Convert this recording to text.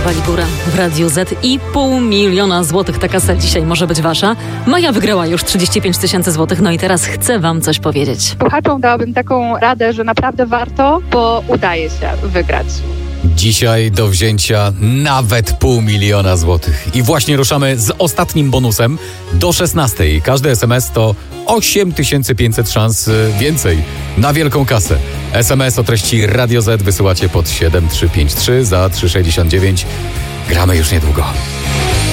wali górę w Radiu Z i 500 000 złotych. Ta kasa dzisiaj może być wasza. Maja wygrała już 35 000 złotych, no i teraz chcę wam coś powiedzieć. Słuchaczom dałabym taką radę, że naprawdę warto, bo udaje się wygrać. Dzisiaj do wzięcia nawet 500 000 złotych. I właśnie ruszamy z ostatnim bonusem do 16. Każdy SMS to 8500 szans więcej na wielką kasę. SMS o treści Radio Z wysyłacie pod 7353 za 369. Gramy już niedługo.